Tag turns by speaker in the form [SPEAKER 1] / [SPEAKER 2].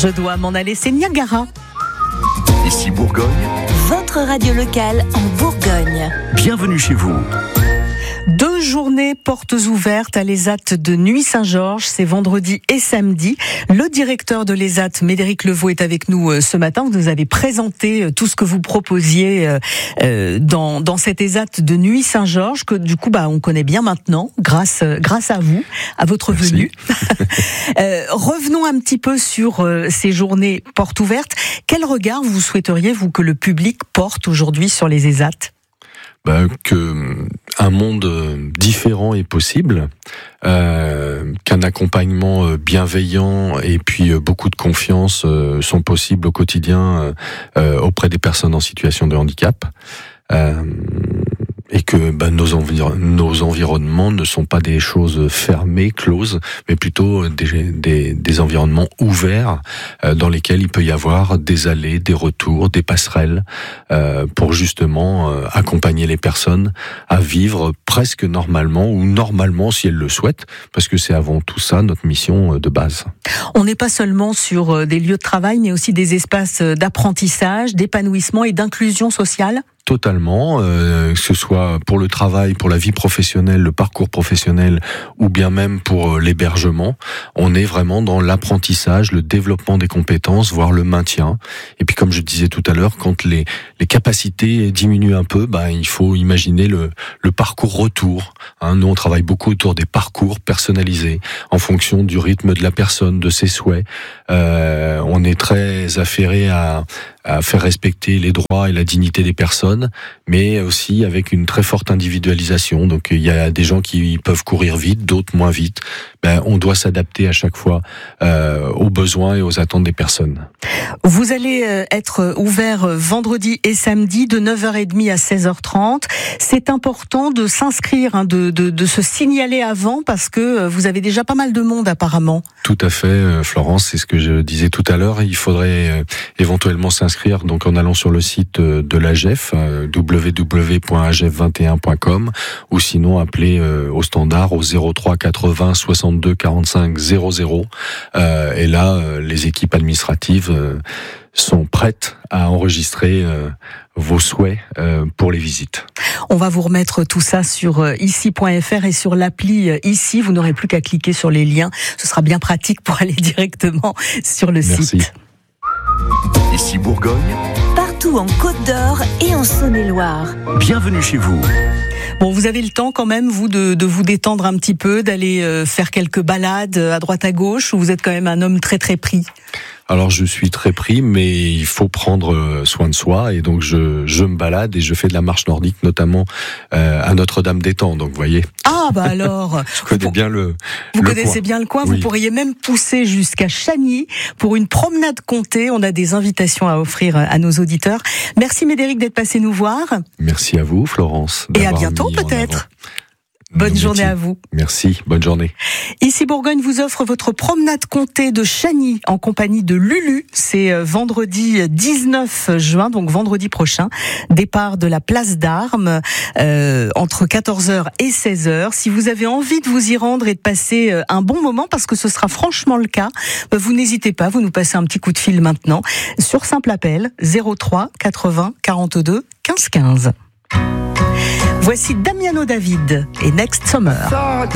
[SPEAKER 1] Je dois m'en aller, c'est Niagara.
[SPEAKER 2] Ici Bourgogne.
[SPEAKER 3] Votre radio locale en Bourgogne.
[SPEAKER 2] Bienvenue chez vous.
[SPEAKER 1] 2 journées portes ouvertes à l'ESAT de Nuits-Saint-Georges, c'est vendredi et samedi. Le directeur de l'ESAT, Médéric Levaux, est avec nous ce matin. Vous nous avez présenté tout ce que vous proposiez dans cet ESAT de Nuits-Saint-Georges, que du coup on connaît bien maintenant, grâce à vous, à votre venue. Revenons un petit peu sur ces journées portes ouvertes. Quel regard vous souhaiteriez, vous, que le public porte aujourd'hui sur les ESAT ?
[SPEAKER 4] Que un monde différent est possible, qu'un accompagnement bienveillant et puis beaucoup de confiance sont possibles au quotidien auprès des personnes en situation de handicap. Et que nos environnements ne sont pas des choses fermées, closes, mais plutôt des environnements ouverts dans lesquels il peut y avoir des allées, des retours, des passerelles pour justement accompagner les personnes à vivre presque normalement ou normalement si elles le souhaitent, parce que c'est avant tout ça notre mission de base.
[SPEAKER 1] On n'est pas seulement sur des lieux de travail, mais aussi des espaces d'apprentissage, d'épanouissement et d'inclusion sociale ?
[SPEAKER 4] Totalement, que ce soit pour le travail, pour la vie professionnelle, le parcours professionnel ou bien même pour l'hébergement, on est vraiment dans l'apprentissage, le développement des compétences, voire le maintien. Et puis comme je disais tout à l'heure, quand les capacités diminuent un peu, il faut imaginer le parcours retour. Nous on travaille beaucoup autour des parcours personnalisés en fonction du rythme de la personne, de ses souhaits. On est très affairé à faire respecter les droits et la dignité des personnes, mais aussi avec une très forte individualisation. Donc il y a des gens qui peuvent courir vite, d'autres moins vite. On doit s'adapter à chaque fois aux besoins et aux attentes des personnes.
[SPEAKER 1] Vous allez être ouvert vendredi et samedi de 9h30 à 16h30. C'est important de s'inscrire, de se signaler avant, parce que vous avez déjà pas mal de monde apparemment.
[SPEAKER 4] Tout à fait, Florence, c'est ce que je disais tout à l'heure. Il faudrait éventuellement s'inscrire donc en allant sur le site de l'AGEF, www.agef21.com, ou sinon appeler au standard au 03 80 62 45 00. Et là, les équipes administratives sont prêtes à enregistrer vos souhaits pour les visites.
[SPEAKER 1] On va vous remettre tout ça sur ici.fr et sur l'appli Ici. Vous n'aurez plus qu'à cliquer sur les liens. Ce sera bien pratique pour aller directement sur le site.
[SPEAKER 2] Ici Bourgogne.
[SPEAKER 3] Partout en Côte d'Or et en Saône-et-Loire.
[SPEAKER 2] Bienvenue chez vous.
[SPEAKER 1] Bon, vous avez le temps quand même, vous, de vous détendre un petit peu, d'aller faire quelques balades à droite à gauche, ou vous êtes quand même un homme très très pris ?
[SPEAKER 4] Alors je suis très pris, mais il faut prendre soin de soi, et donc je me balade et je fais de la marche nordique, notamment à Notre-Dame-des-Temps. Donc vous voyez.
[SPEAKER 1] Ah alors,
[SPEAKER 4] je connais bien le.
[SPEAKER 1] Vous connaissez bien le coin. Oui. Vous pourriez même pousser jusqu'à Chagny pour une promenade comptée. On a des invitations à offrir à nos auditeurs. Merci Médéric d'être passé nous voir.
[SPEAKER 4] Merci à vous, Florence.
[SPEAKER 1] Et à bientôt peut-être. Bonne journée à vous.
[SPEAKER 4] Merci, bonne journée.
[SPEAKER 1] Ici Bourgogne vous offre votre promenade comptée de Chagny en compagnie de Lulu. C'est vendredi 19 juin, donc vendredi prochain. Départ de la place d'Armes entre 14h et 16h. Si vous avez envie de vous y rendre et de passer un bon moment, parce que ce sera franchement le cas, vous n'hésitez pas, vous nous passez un petit coup de fil maintenant sur simple appel 03 80 42 15 15. Voici Damiano David et Next Summer.